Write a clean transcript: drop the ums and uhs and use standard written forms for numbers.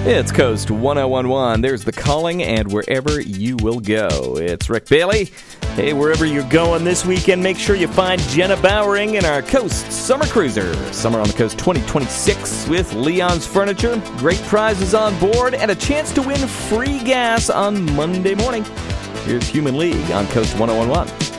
It's Coast 1011. There's the calling, and wherever you will go. It's Rick Bailey. Hey, wherever you're going this weekend, make sure you find Jenna Bowering in our Coast Summer Cruiser. Summer on the Coast 2026 with Leon's Furniture. Great prizes on board and a chance to win free gas on Monday morning. Here's Human League on Coast 1011.